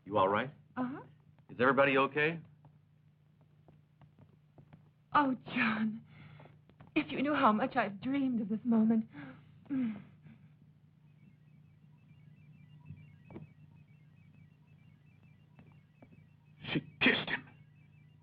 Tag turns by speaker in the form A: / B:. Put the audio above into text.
A: You all right?
B: Uh-huh.
A: Is everybody okay?
B: Oh, John, if you knew how much I've dreamed of this moment.